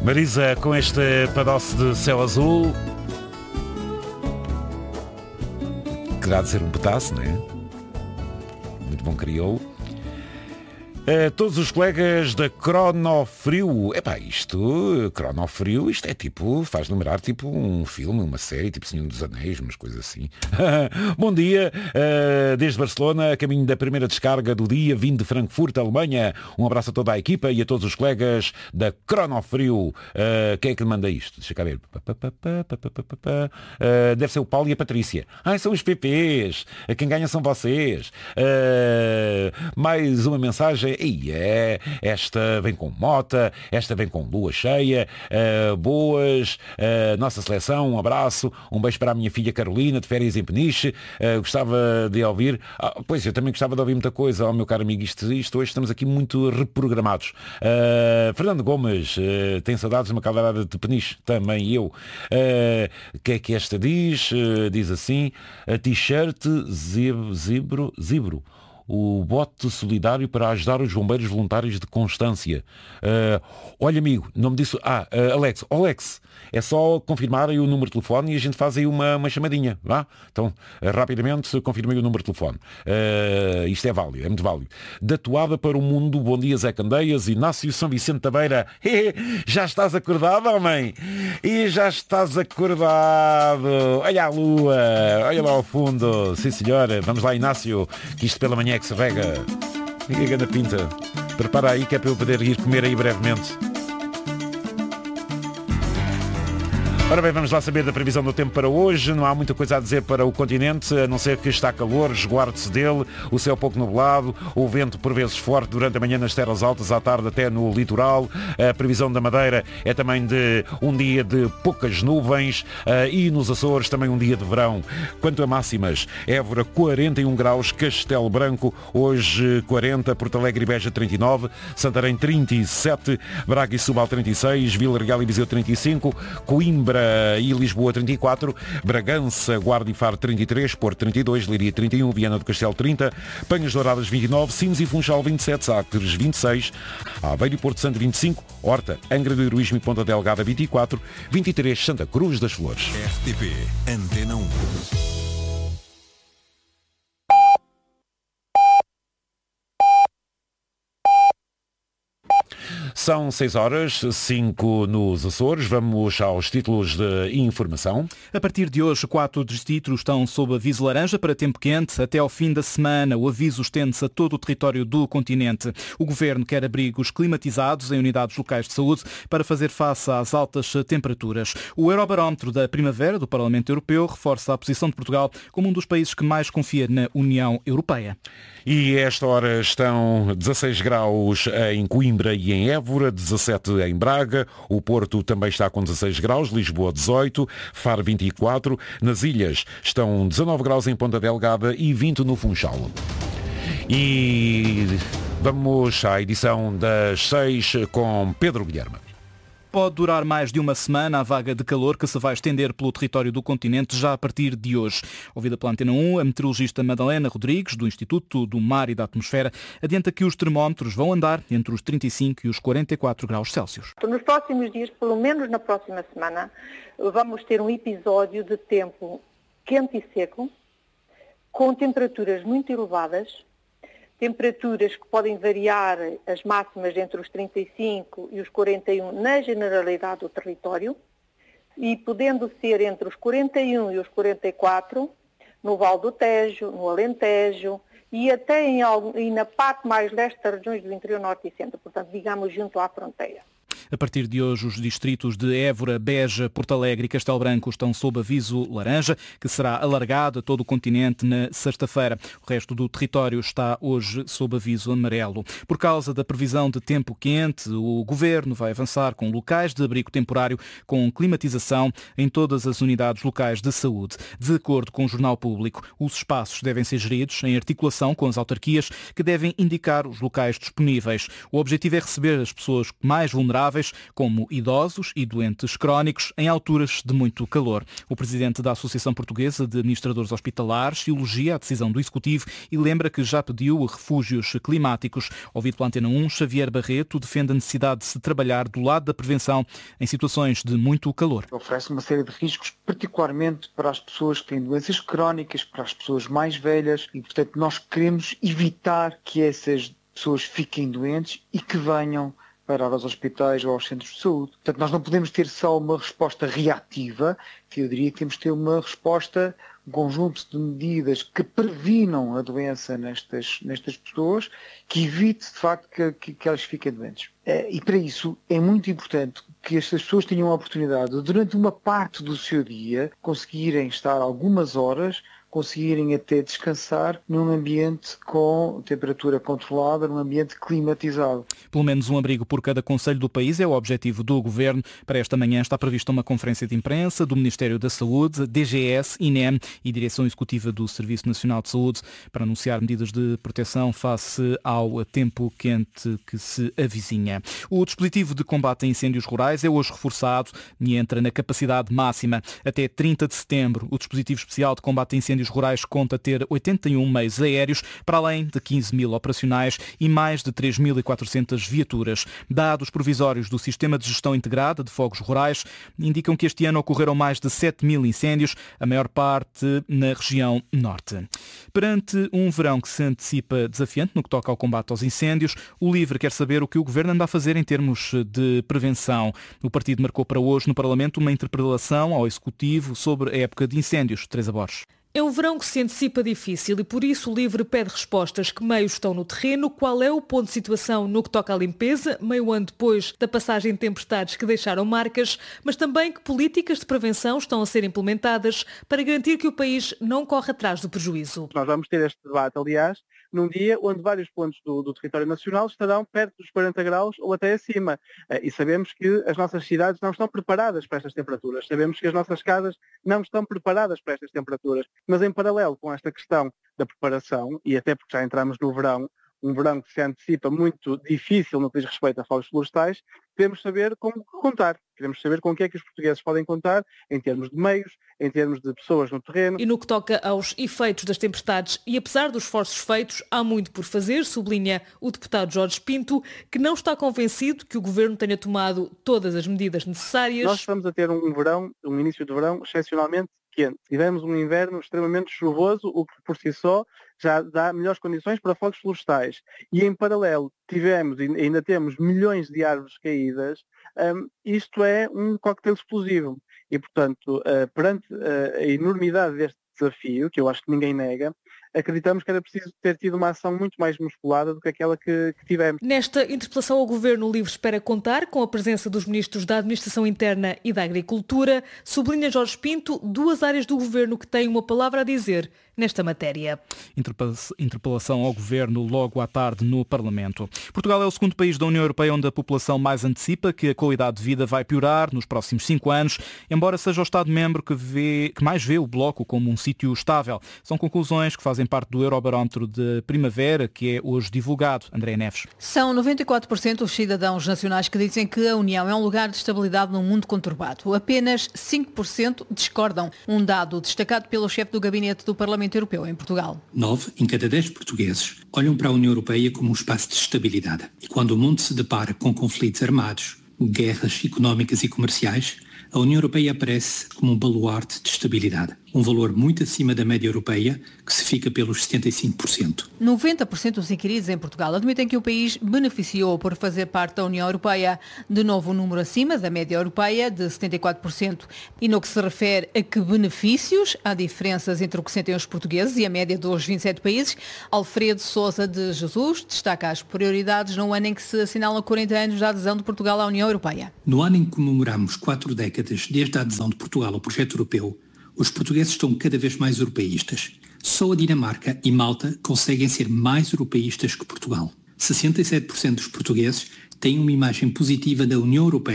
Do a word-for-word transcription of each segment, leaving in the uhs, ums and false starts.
Marisa, com este pedaço de céu azul, que dá de ser um pedaço, não é? Muito bom crioulo. A todos os colegas da Cronofrio. Epá, isto, Cronofrio, isto é tipo, faz lembrar tipo um filme, uma série, tipo Senhor dos Anéis, umas coisas assim. Bom dia, uh, desde Barcelona, a caminho da primeira descarga do dia, vindo de Frankfurt, Alemanha. Um abraço a toda a equipa e a todos os colegas da Cronofrio. Uh, quem é que lhe manda isto? Deixa cá ver. Uh, deve ser o Paulo e a Patrícia. Ah, são os P Ps. Quem ganha são vocês. Uh, mais uma mensagem. E é, esta vem com mota, esta vem com lua cheia, uh, boas, uh, nossa seleção, um abraço, um beijo para a minha filha Carolina, de férias em Peniche, uh, gostava de ouvir, ah, pois eu também gostava de ouvir muita coisa, oh, meu caro amigo, isto, isto hoje estamos aqui muito reprogramados. Uh, Fernando Gomes, uh, tem saudades de uma caldeirada de Peniche, também eu. O uh, que é que esta diz? Uh, diz assim, a t-shirt zib, zibro, zibro. O bote solidário para ajudar os bombeiros voluntários de Constância. Uh, olha, amigo, não me disse... Ah, uh, Alex, Alex, é só confirmar aí o número de telefone e a gente faz aí uma, uma chamadinha, vá? Então, uh, rapidamente, confirmei o número de telefone. Uh, isto é válido, é muito válido. Da toada para o mundo, bom dia, Zé Candeias, Inácio São Vicente da Beira. Já estás acordado, homem? E já estás acordado. Olha a lua, olha lá ao fundo. Sim, senhora. Vamos lá, Inácio, que isto pela manhã é que se rega. E que grande pinta. Prepara aí que é para eu poder ir comer aí brevemente. Ora bem, vamos lá saber da previsão do tempo para hoje. Não há muita coisa a dizer para o continente, a não ser que está calor, resguarde-se dele, o céu pouco nublado, o vento por vezes forte durante a manhã nas terras altas, à tarde até no litoral. A previsão da Madeira é também de um dia de poucas nuvens e nos Açores também um dia de verão. Quanto a máximas, Évora quarenta e um graus, Castelo Branco hoje quarenta, Porto Alegre e Beja trinta e nove, Santarém trinta e sete, Braga e Setúbal trinta e seis, Vila Real e Viseu trinta e cinco, Coimbra e Lisboa trinta e quatro, Bragança, Guarda e Faro trinta e três, Porto trinta e dois, Leiria trinta e um, Viana do Castelo trinta, Penhas Douradas vinte e nove, Sines e Funchal vinte e sete, Sacres vinte e seis, Aveiro e Porto Santo vinte e cinco, Horta, Angra do Heroísmo e Ponta Delgada vinte e quatro, vinte e três Santa Cruz das Flores. R T P Antena um. São seis horas, cinco nos Açores. Vamos aos títulos de informação. A partir de hoje, quatro distritos estão sob aviso laranja para tempo quente. Até ao fim da semana, o aviso estende-se a todo o território do continente. O Governo quer abrigos climatizados em unidades locais de saúde para fazer face às altas temperaturas. O Eurobarómetro da Primavera do Parlamento Europeu reforça a posição de Portugal como um dos países que mais confia na União Europeia. E a esta hora estão dezasseis graus em Coimbra e em Évora, dezassete em Braga, o Porto também está com dezasseis graus, Lisboa dezoito, Faro vinte e quatro, nas ilhas estão dezanove graus em Ponta Delgada e vinte no Funchal. E vamos à edição das seis com Pedro Guilherme. Pode durar mais de uma semana a vaga de calor que se vai estender pelo território do continente já a partir de hoje. Ouvida pela Antena um, a meteorologista Madalena Rodrigues, do Instituto do Mar e da Atmosfera, adianta que os termómetros vão andar entre os trinta e cinco e os quarenta e quatro graus Celsius. Nos próximos dias, pelo menos na próxima semana, vamos ter um episódio de tempo quente e seco, com temperaturas muito elevadas, temperaturas que podem variar as máximas entre os trinta e cinco e os quarenta e um na generalidade do território e podendo ser entre os quarenta e um e os quarenta e quatro no Val do Tejo, no Alentejo e até em, e na parte mais leste das regiões do interior norte e centro, portanto, digamos, junto à fronteira. A partir de hoje, os distritos de Évora, Beja, Porto Alegre e Castelo Branco estão sob aviso laranja, que será alargado a todo o continente na sexta-feira. O resto do território está hoje sob aviso amarelo. Por causa da previsão de tempo quente, o Governo vai avançar com locais de abrigo temporário com climatização em todas as unidades locais de saúde. De acordo com o Jornal Público, os espaços devem ser geridos em articulação com as autarquias, que devem indicar os locais disponíveis. O objetivo é receber as pessoas mais vulneráveis vulneráveis, como idosos e doentes crónicos, em alturas de muito calor. O presidente da Associação Portuguesa de Administradores Hospitalares elogia a decisão do Executivo e lembra que já pediu refúgios climáticos. Ouvido pela Antena um, Xavier Barreto defende a necessidade de se trabalhar do lado da prevenção em situações de muito calor. Oferece uma série de riscos, particularmente para as pessoas que têm doenças crónicas, para as pessoas mais velhas e, portanto, nós queremos evitar que essas pessoas fiquem doentes e que venham parar aos hospitais ou aos centros de saúde. Portanto, nós não podemos ter só uma resposta reativa, que eu diria que temos que ter uma resposta, um conjunto de medidas que previnam a doença nestas, nestas pessoas, que evite, de facto, que, que, que elas fiquem doentes. E para isso é muito importante que estas pessoas tenham a oportunidade de, durante uma parte do seu dia, conseguirem estar algumas horas, conseguirem até descansar num ambiente com temperatura controlada, num ambiente climatizado. Pelo menos um abrigo por cada concelho do país é o objetivo do Governo. Para esta manhã está prevista uma conferência de imprensa do Ministério da Saúde, D G S, I N E M e Direção Executiva do Serviço Nacional de Saúde para anunciar medidas de proteção face ao tempo quente que se avizinha. O dispositivo de combate a incêndios rurais é hoje reforçado e entra na capacidade máxima. Até trinta de setembro, o dispositivo especial de combate a incêndios rurais conta ter oitenta e um meios aéreos, para além de quinze mil operacionais e mais de três mil e quatrocentas viaturas. Dados provisórios do Sistema de Gestão Integrada de Fogos Rurais indicam que este ano ocorreram mais de sete mil incêndios, a maior parte na região norte. Perante um verão que se antecipa desafiante no que toca ao combate aos incêndios, o LIVRE quer saber o que o Governo anda a fazer em termos de prevenção. O partido marcou para hoje no Parlamento uma interpelação ao Executivo sobre a época de incêndios. Teresa Borges. É um verão que se antecipa difícil e por isso o LIVRE pede respostas. Que meios estão no terreno? Qual é o ponto de situação no que toca à limpeza, meio ano depois da passagem de tempestades que deixaram marcas, mas também que políticas de prevenção estão a ser implementadas para garantir que o país não corre atrás do prejuízo. Nós vamos ter este debate, aliás, num dia onde vários pontos do, do território nacional estarão perto dos quarenta graus ou até acima. E sabemos que as nossas cidades não estão preparadas para estas temperaturas. Sabemos que as nossas casas não estão preparadas para estas temperaturas. Mas em paralelo com esta questão da preparação, e até porque já entramos no verão, um verão que se antecipa muito difícil no que diz respeito a fogos florestais, queremos saber com o que contar. Queremos saber com o que é que os portugueses podem contar em termos de meios, em termos de pessoas no terreno. E no que toca aos efeitos das tempestades, e apesar dos esforços feitos, há muito por fazer, sublinha o deputado Jorge Pinto, que não está convencido que o Governo tenha tomado todas as medidas necessárias. Nós estamos a ter um verão, um início de verão excepcionalmente quente. Tivemos um inverno extremamente chuvoso, o que por si só já dá melhores condições para fogos florestais. E em paralelo tivemos e ainda temos milhões de árvores caídas. Um, isto é um coquetel explosivo. E, portanto, uh, perante uh, a enormidade deste desafio, que eu acho que ninguém nega, acreditamos que era preciso ter tido uma ação muito mais musculada do que aquela que, que tivemos. Nesta interpelação ao Governo, o LIVRE espera contar com a presença dos ministros da Administração Interna e da Agricultura. Sublinha Jorge Pinto duas áreas do Governo que têm uma palavra a dizer nesta matéria. Interpelação ao Governo logo à tarde no Parlamento. Portugal é o segundo país da União Europeia onde a população mais antecipa que a qualidade de vida vai piorar nos próximos cinco anos, embora seja o Estado-membro que, vê, que mais vê o bloco como um sítio estável. São conclusões que fazem parte do Eurobarómetro de Primavera, que é hoje divulgado. André Neves. São noventa e quatro por cento os cidadãos nacionais que dizem que a União é um lugar de estabilidade num mundo conturbado. Apenas cinco por cento discordam. Um dado destacado pelo chefe do Gabinete do Parlamento Europeu em Portugal. Nove em cada dez portugueses olham para a União Europeia como um espaço de estabilidade. E quando o mundo se depara com conflitos armados, guerras económicas e comerciais, a União Europeia aparece como um baluarte de estabilidade. Um valor muito acima da média europeia, que se fica pelos setenta e cinco por cento. noventa por cento dos inquiridos em Portugal admitem que o país beneficiou por fazer parte da União Europeia. De novo, um número acima da média europeia, de setenta e quatro por cento. E no que se refere a que benefícios, há diferenças entre o que sentem os portugueses e a média dos vinte e sete países. Alfredo Sousa de Jesus destaca as prioridades no ano em que se assinalam quarenta anos da adesão de Portugal à União Europeia. No ano em que comemoramos quatro décadas desde a adesão de Portugal ao projeto europeu, os portugueses estão cada vez mais europeístas. Só a Dinamarca e Malta conseguem ser mais europeístas que Portugal. sessenta e sete por cento dos portugueses têm uma imagem positiva da União Europeia,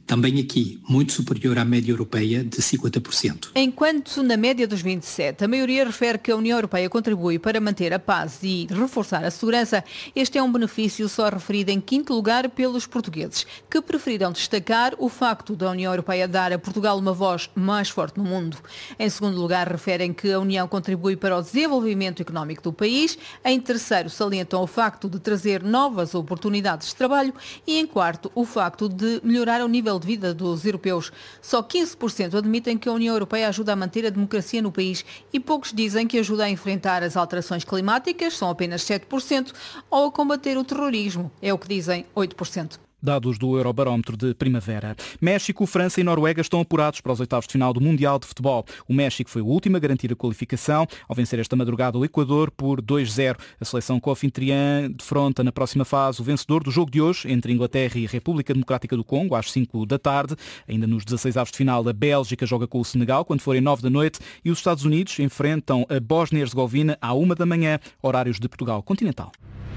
também aqui muito superior à média europeia de cinquenta por cento. Enquanto na média dos vinte e sete a maioria refere que a União Europeia contribui para manter a paz e reforçar a segurança, este é um benefício só referido em quinto lugar pelos portugueses, que preferiram destacar o facto da União Europeia dar a Portugal uma voz mais forte no mundo. Em segundo lugar, referem que a União contribui para o desenvolvimento económico do país. Em terceiro, salientam o facto de trazer novas oportunidades de trabalho e, em quarto, o facto de melhorar o nível de vida dos europeus. Só quinze por cento admitem que a União Europeia ajuda a manter a democracia no país e poucos dizem que ajuda a enfrentar as alterações climáticas, são apenas sete por cento, ou a combater o terrorismo, é o que dizem oito por cento. Dados do Eurobarómetro de primavera. México, França e Noruega estão apurados para os oitavos de final do Mundial de Futebol. O México foi o último a garantir a qualificação ao vencer esta madrugada o Equador por dois a zero. A seleção co-anfitriã defronta na próxima fase o vencedor do jogo de hoje entre Inglaterra e República Democrática do Congo às cinco da tarde. Ainda nos dezasseisavos de final, a Bélgica joga com o Senegal quando forem nove da noite e os Estados Unidos enfrentam a Bósnia e Herzegovina à uma da manhã, horários de Portugal continental.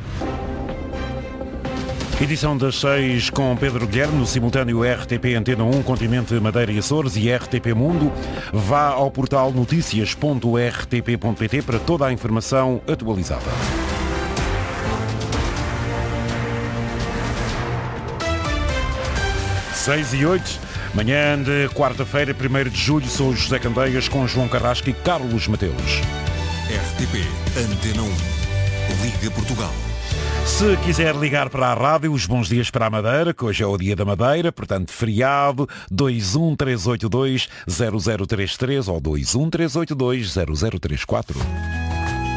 Edição das seis com Pedro Guilherme, no simultâneo R T P Antena um, Continente, Madeira e Açores e R T P Mundo. Vá ao portal noticias ponto r t p ponto p t para toda a informação atualizada. seis e oito, manhã de quarta-feira, primeiro de julho, sou José Candeias com João Carrasco e Carlos Mateus. R T P Antena um. Liga Portugal. Se quiser ligar para a rádio, os bons dias para a Madeira, que hoje é o dia da Madeira, portanto feriado, dois um três oito dois zero zero três três ou dois um três oito dois zero zero três quatro.